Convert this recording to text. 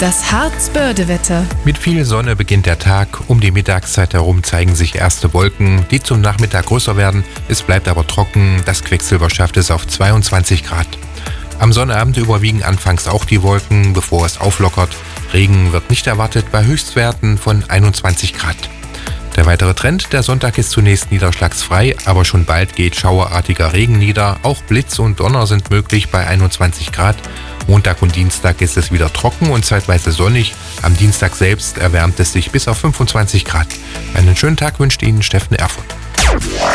Das Harzbörde-Wetter. Mit viel Sonne beginnt der Tag. Um die Mittagszeit herum zeigen sich erste Wolken, die zum Nachmittag größer werden. Es bleibt aber trocken. Das Quecksilber schafft es auf 22 Grad. Am Sonnabend überwiegen anfangs auch die Wolken, bevor es auflockert. Regen wird nicht erwartet bei Höchstwerten von 21 Grad. Der weitere Trend: der Sonntag ist zunächst niederschlagsfrei, aber schon bald geht schauerartiger Regen nieder. Auch Blitz und Donner sind möglich bei 21 Grad. Montag und Dienstag ist es wieder trocken und zeitweise sonnig. Am Dienstag selbst erwärmt es sich bis auf 25 Grad. Einen schönen Tag wünscht Ihnen Steffen Erfurt.